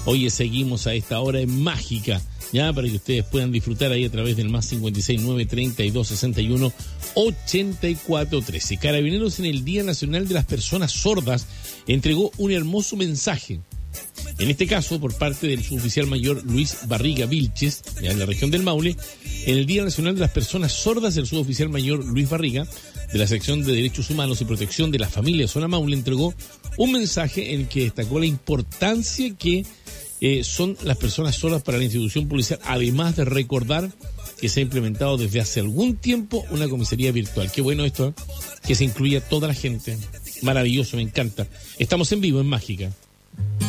Oye, seguimos a esta hora en Mágica, ya, para que ustedes puedan disfrutar ahí a través del más 569-3261-8413. Carabineros, en el Día Nacional de las Personas Sordas, entregó un hermoso mensaje. En este caso, por parte del suboficial mayor Luis Barriga Vilches, ya en la región del Maule, en el Día Nacional de las Personas Sordas, el suboficial mayor Luis Barriga, de la Sección de Derechos Humanos y Protección de la Familia Zona Maule, entregó un mensaje en el que destacó la importancia que son las personas sordas para la institución policial, además de recordar que se ha implementado desde hace algún tiempo una comisaría virtual. Qué bueno esto, que se incluya toda la gente. Maravilloso, me encanta. Estamos en vivo en Mágica.